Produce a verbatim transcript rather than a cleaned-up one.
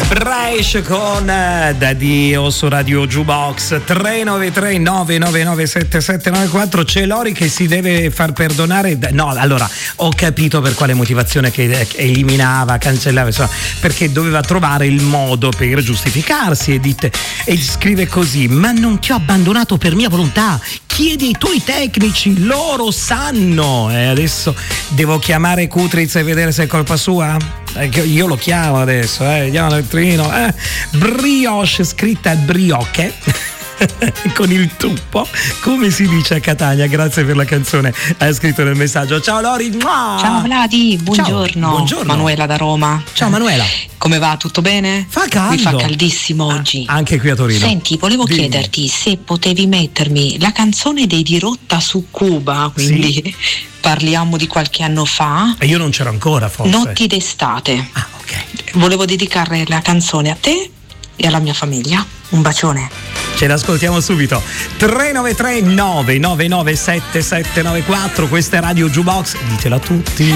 Bryce con Daddio su Radio Jukebox. Tre nove tre nove nove nove sette sette nove quattro. C'è Lori che si deve far perdonare. No, allora ho capito per quale motivazione che eliminava, cancellava, insomma, perché doveva trovare il modo per giustificarsi e, dite, e scrive così: ma non ti ho abbandonato per mia volontà, chiedi ai tuoi tecnici, loro sanno. E adesso devo chiamare Cutriz e vedere se è colpa sua? Io lo chiamo adesso, eh, vediamo l'elettrino. Eh. Brioche, scritta brioche con il tuppo, come si dice a Catania. Grazie per la canzone, hai scritto nel messaggio. Ciao Lori. Mua! Ciao Vladi, buongiorno. Ciao, buongiorno. Manuela da Roma. Ciao Manuela. Come va? Tutto bene? Fa caldo. Mi fa caldissimo ah, oggi. Anche qui a Torino. Senti, volevo Dimmi. chiederti se potevi mettermi la canzone dei Dirotta su Cuba, quindi sì. Parliamo di qualche anno fa. E io non c'ero ancora, forse. Notti d'estate. Ah, ok. Volevo dedicare la canzone a te e alla mia famiglia. Un bacione. Ce l'ascoltiamo subito. Tre nove tre nove nove nove sette sette nove quattro. Questa è Radio Jukebox. Ditela a tutti.